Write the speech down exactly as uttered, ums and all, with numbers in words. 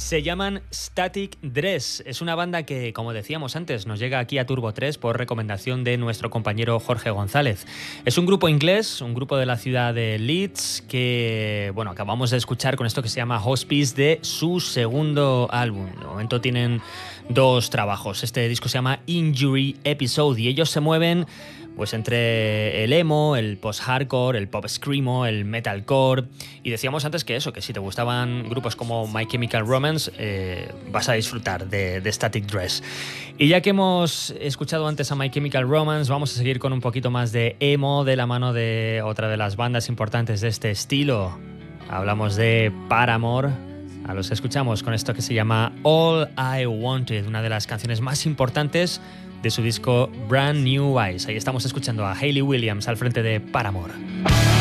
Se llaman Static Dress. Es una banda que, como decíamos antes, nos llega aquí a Turbo tres por recomendación de nuestro compañero Jorge González. Es un grupo inglés, un grupo de la ciudad de Leeds que, bueno, acabamos de escuchar con esto que se llama Hospice de su segundo álbum. De momento tienen dos trabajos. Este disco se llama Injury Episode y ellos se mueven pues entre el emo, el post-hardcore, el pop-screamo, el metalcore. Y decíamos antes que eso, que si te gustaban grupos como My Chemical Romance, eh, vas a disfrutar de, de Static Dress. Y ya que hemos escuchado antes a My Chemical Romance, vamos a seguir con un poquito más de emo de la mano de otra de las bandas importantes de este estilo. Hablamos de Paramore. A los escuchamos con esto que se llama All I Wanted, una de las canciones más importantes de su disco Brand New Eyes. Ahí estamos escuchando a Hayley Williams al frente de Paramore.